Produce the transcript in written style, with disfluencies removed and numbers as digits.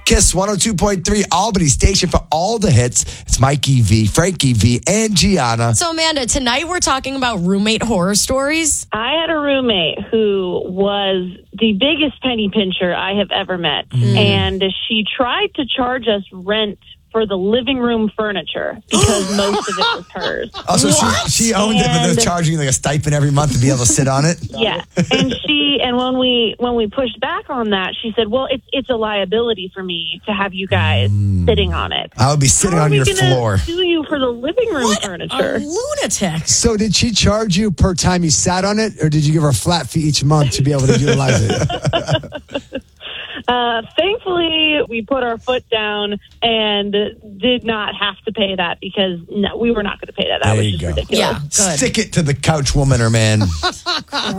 Kiss 102.3, Albany station for all the hits. It's Mikey V, Frankie V, and Gianna. So, Amanda, tonight we're talking about roommate horror stories. I had a roommate who was the biggest penny pincher I have ever met. And she tried to charge us rent for the living room furniture because most of it was hers. Oh, so she owned it, but they're charging you like a stipend every month to be able to sit on it? Yeah. And when we pushed back on that, she said, well, it's a liability for me to have you guys sitting on it. I would be sitting on your floor. Sue you for the living room furniture. A lunatic. So did she charge you per time you sat on it, or did you give her a flat fee each month to be able to utilize it? Thankfully, we put our foot down and did not have to pay that because we were not going to pay that. That There was you just go. ridiculous. Yeah, good. Stick it to the couch woman or man.